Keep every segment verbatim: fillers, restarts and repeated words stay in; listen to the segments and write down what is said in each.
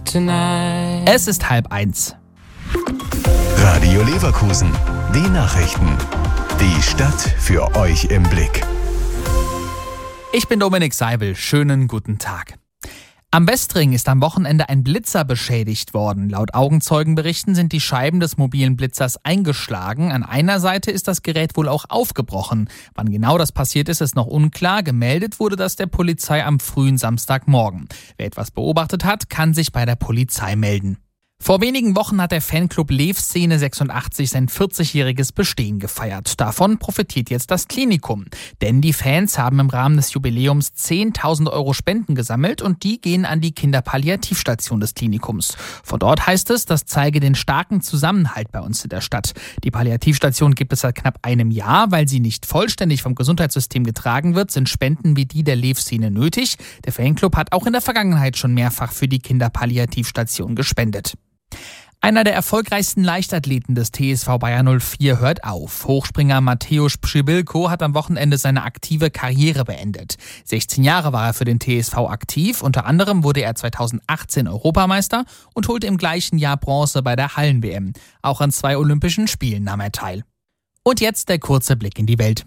tonight. Es ist halb eins. Radio Leverkusen, die Nachrichten. Die Stadt für euch im Blick. Ich bin Dominik Seibel. Schönen guten Tag. Am Westring ist am Wochenende ein Blitzer beschädigt worden. Laut Augenzeugenberichten sind die Scheiben des mobilen Blitzers eingeschlagen. An einer Seite ist das Gerät wohl auch aufgebrochen. Wann genau das passiert ist, ist noch unklar. Gemeldet wurde das der Polizei am frühen Samstagmorgen. Wer etwas beobachtet hat, kann sich bei der Polizei melden. Vor wenigen Wochen hat der Fanclub Lev-Szene sechsundachtzig sein vierzigjähriges Bestehen gefeiert. Davon profitiert jetzt das Klinikum. Denn die Fans haben im Rahmen des Jubiläums zehntausend Euro Spenden gesammelt und die gehen an die Kinderpalliativstation des Klinikums. Von dort heißt es, das zeige den starken Zusammenhalt bei uns in der Stadt. Die Palliativstation gibt es seit knapp einem Jahr. Weil sie nicht vollständig vom Gesundheitssystem getragen wird, sind Spenden wie die der Lev-Szene nötig. Der Fanclub hat auch in der Vergangenheit schon mehrfach für die Kinderpalliativstation gespendet. Einer der erfolgreichsten Leichtathleten des T S V Bayer null vier hört auf. Hochspringer Mateusz Przybyłko hat am Wochenende seine aktive Karriere beendet. sechzehn Jahre war er für den T S V aktiv. Unter anderem wurde er zweitausendachtzehn Europameister und holte im gleichen Jahr Bronze bei der Hallen-W M. Auch an zwei Olympischen Spielen nahm er teil. Und jetzt der kurze Blick in die Welt.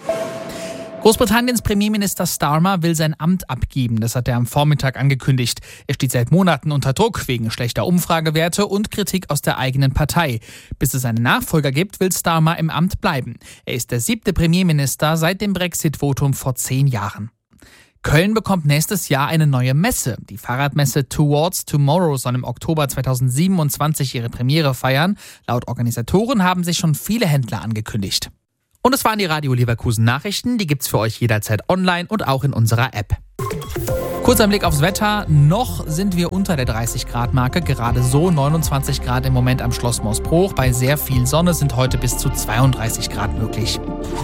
Großbritanniens Premierminister Starmer will sein Amt abgeben. Das hat er am Vormittag angekündigt. Er steht seit Monaten unter Druck wegen schlechter Umfragewerte und Kritik aus der eigenen Partei. Bis es einen Nachfolger gibt, will Starmer im Amt bleiben. Er ist der siebte Premierminister seit dem Brexit-Votum vor zehn Jahren. Köln bekommt nächstes Jahr eine neue Messe. Die Fahrradmesse Towards Tomorrow soll im Oktober zweitausendsiebenundzwanzig ihre Premiere feiern. Laut Organisatoren haben sich schon viele Händler angekündigt. Und es waren die Radio Leverkusen Nachrichten, die gibt's für euch jederzeit online und auch in unserer App. Kurzer Blick aufs Wetter. Noch sind wir unter der dreißig Grad Marke, gerade so neunundzwanzig Grad im Moment am Schloss Moosbruch. Bei sehr viel Sonne sind heute bis zu zweiunddreißig Grad möglich.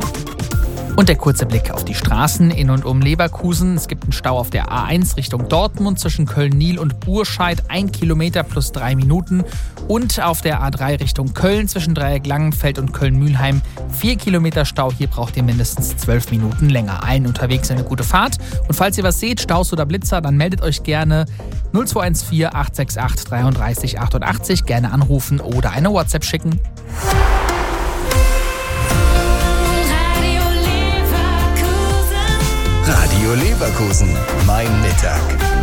Und der kurze Blick auf die Straßen in und um Leverkusen. Es gibt einen Stau auf der A eins Richtung Dortmund zwischen Köln-Niel und Burscheid. Ein Kilometer plus drei Minuten. Und auf der A drei Richtung Köln zwischen Dreieck Langenfeld und Köln-Mühlheim. Vier Kilometer Stau. Hier braucht ihr mindestens zwölf Minuten länger. Allen unterwegs eine gute Fahrt. Und falls ihr was seht, Staus oder Blitzer, dann meldet euch gerne null zwei eins vier acht sechs acht drei drei acht acht. Gerne anrufen oder eine WhatsApp schicken. Radio Leverkusen, mein Mittag.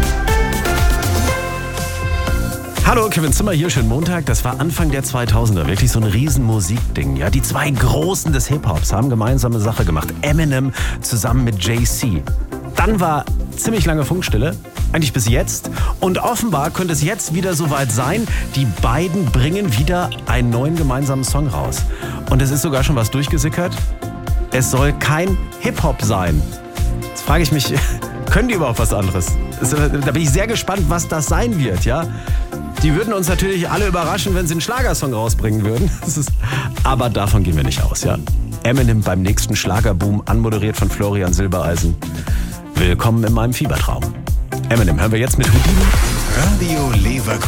Hallo, Kevin Zimmer hier, schönen Montag. Das war Anfang der zweitausender, wirklich so ein riesen Musikding. Ja, die zwei Großen des Hip-Hops haben gemeinsame Sache gemacht. Eminem zusammen mit Jay-Z. Dann war ziemlich lange Funkstille, eigentlich bis jetzt. Und offenbar könnte es jetzt wieder soweit sein. Die beiden bringen wieder einen neuen gemeinsamen Song raus. Und es ist sogar schon was durchgesickert. Es soll kein Hip-Hop sein. Jetzt frage ich mich, können die überhaupt was anderes? Da bin ich sehr gespannt, was das sein wird, ja. Die würden uns natürlich alle überraschen, wenn sie einen Schlagersong rausbringen würden. Das ist, aber davon gehen wir nicht aus, ja. Eminem beim nächsten Schlagerboom, anmoderiert von Florian Silbereisen. Willkommen in meinem Fiebertraum. Eminem hören wir jetzt mit Houdini. Radio Leverkusen.